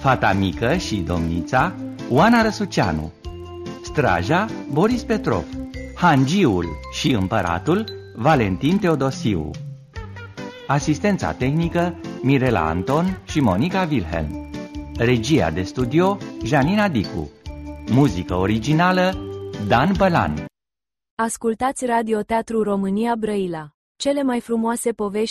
Fata mică și domnița Oana Răsuceanu, Straja Boris Petrov, Hangiul și împăratul Valentin Teodosiu. Asistența tehnică Mirela Anton și Monica Wilhelm. Regia de studio Janina Dicu. Muzică originală Dan Bălan. Ascultați Radio Teatru România Brăila. Cele mai frumoase povești